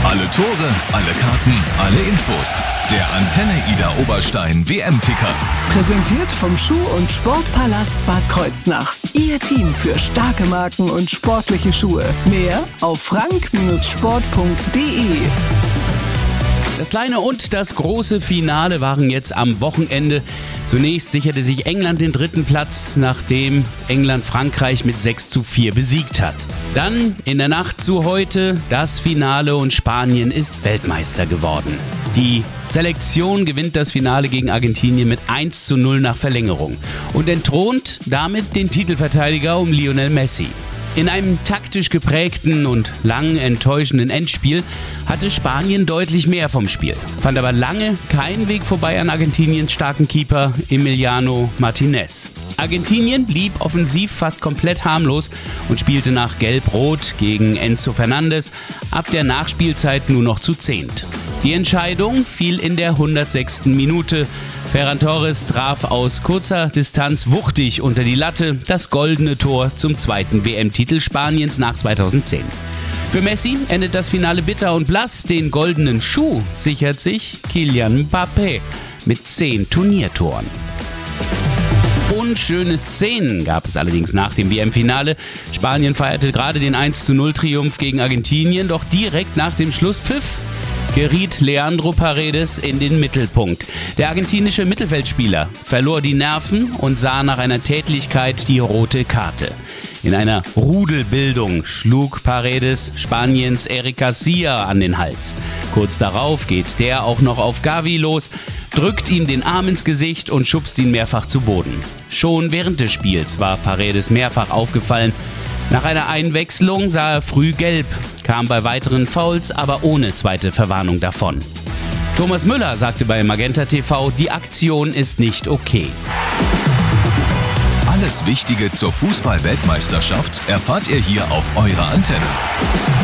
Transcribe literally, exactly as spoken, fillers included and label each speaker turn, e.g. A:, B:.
A: Alle Tore, alle Karten, alle Infos. Der Antenne Ida Oberstein W M-Ticker.
B: Präsentiert vom Schuh- und Sportpalast Bad Kreuznach. Ihr Team für starke Marken und sportliche Schuhe. Mehr auf frank Sport punkt de.
C: Das kleine und das große Finale waren jetzt am Wochenende. Zunächst sicherte sich England den dritten Platz, nachdem England Frankreich mit sechs zu vier besiegt hat. Dann in der Nacht zu heute das Finale und Spanien ist Weltmeister geworden. Die Selektion gewinnt das Finale gegen Argentinien mit eins zu null nach Verlängerung und entthront damit den Titelverteidiger um Lionel Messi. In einem taktisch geprägten und lang enttäuschenden Endspiel hatte Spanien deutlich mehr vom Spiel, fand aber lange keinen Weg vorbei an Argentiniens starken Keeper Emiliano Martinez. Argentinien blieb offensiv fast komplett harmlos und spielte nach Gelb-Rot gegen Enzo Fernandez ab der Nachspielzeit nur noch zu zehnt. Die Entscheidung fiel in der hundertsechsten Minute. Ferran Torres traf aus kurzer Distanz wuchtig unter die Latte, das goldene Tor zum zweiten W M-Titel Spaniens nach zweitausendzehn. Für Messi endet das Finale bitter und blass. Den goldenen Schuh sichert sich Kylian Mbappé mit zehn Turniertoren. Unschöne Szenen gab es allerdings nach dem W M-Finale. Spanien feierte gerade den eins zu null Triumph gegen Argentinien, doch direkt nach dem Schlusspfiff geriet Leandro Paredes in den Mittelpunkt. Der argentinische Mittelfeldspieler verlor die Nerven und sah nach einer Tätlichkeit die rote Karte. In einer Rudelbildung schlug Paredes Spaniens Eric Garcia an den Hals. Kurz darauf geht der auch noch auf Gavi los, drückt ihm den Arm ins Gesicht und schubst ihn mehrfach zu Boden. Schon während des Spiels war Paredes mehrfach aufgefallen. Nach einer Einwechslung sah er früh gelb, kam bei weiteren Fouls aber ohne zweite Verwarnung davon. Thomas Müller sagte bei Magenta T V, die Aktion ist nicht okay.
A: Alles Wichtige zur Fußball-Weltmeisterschaft erfahrt ihr hier auf eurer Antenne.